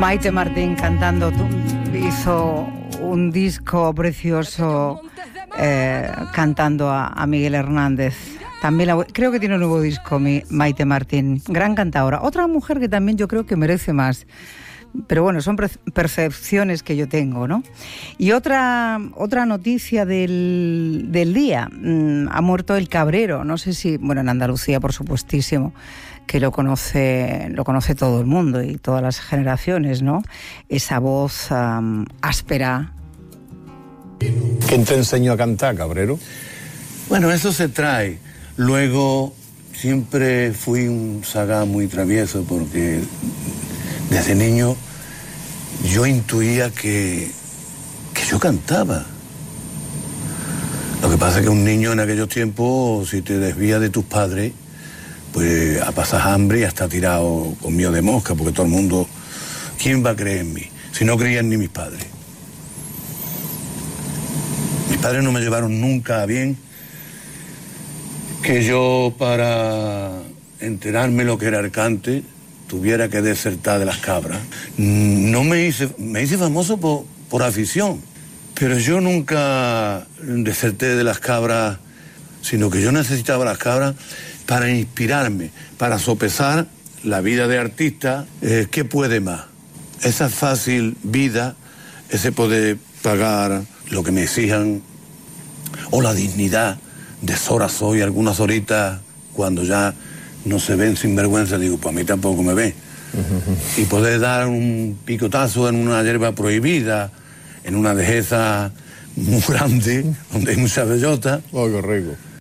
Maite Martín cantando, hizo un disco precioso cantando a Miguel Hernández. También creo que tiene un nuevo disco, Maite Martín, gran cantadora. Otra mujer que también yo creo que merece más. Pero bueno, son percepciones que yo tengo, ¿no? Y otra noticia del día. Ha muerto El Cabrero. No sé si, bueno, en Andalucía, por supuestísimo, que lo conoce todo el mundo y todas las generaciones, ¿no? Esa voz áspera. ¿Quién te enseñó a cantar, Cabrero? Bueno, eso se trae. Luego, siempre fui un sagaz muy travieso porque desde niño yo intuía que yo cantaba. Lo que pasa es que un niño en aquellos tiempos, si te desvías de tus padres, pues pasas hambre y hasta tirado con miedo de mosca, porque todo el mundo, ¿quién va a creer en mí? Si no creían ni mis padres. Mis padres no me llevaron nunca a bien que yo, para enterarme lo que era el cante, tuviera que desertar de las cabras. No me hice famoso por afición, pero yo nunca deserté de las cabras, sino que yo necesitaba las cabras para inspirarme, para sopesar la vida de artista. ¿Qué puede más? Esa fácil vida, ese poder pagar lo que me exijan, o la dignidad de horas hoy, algunas horitas, cuando ya no se ven sin vergüenza, digo, pues a mí tampoco me ven. Y poder dar un picotazo en una hierba prohibida, en una dehesa muy grande, donde hay mucha bellota. Oh, qué rico.